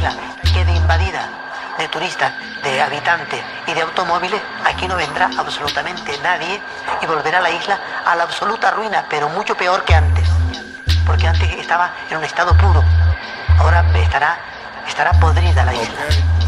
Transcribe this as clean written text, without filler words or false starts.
isla quede invadida de turistas, de habitantes y de automóviles, aquí no vendrá absolutamente nadie y volverá la isla a la absoluta ruina, pero mucho peor que antes, porque antes estaba en un estado puro, ahora estará podrida la isla.